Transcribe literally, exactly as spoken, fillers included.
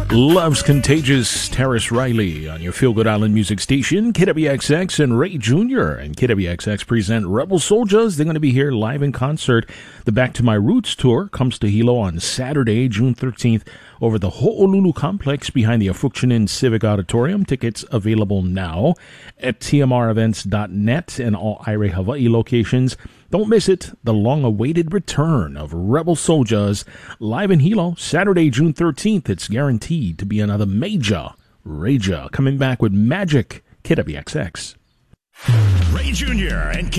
Love's Contagious, Terrace Riley on your Feel Good Island music station, K W X X and Ray Junior And K W X X present Rebel Soldiers. They're going to be here live in concert. The Back to My Roots tour comes to Hilo on Saturday, June thirteenth, over the Ho'olulu complex behind the Afukshanin Civic Auditorium. Tickets available now at T M R events dot net and all Aire Hawaii locations. Don't miss it, the long-awaited return of Rebel Soldiers live in Hilo, Saturday, June thirteenth. It's guaranteed to be another major rager. Coming back with Magic, K W X X. Ray Junior and K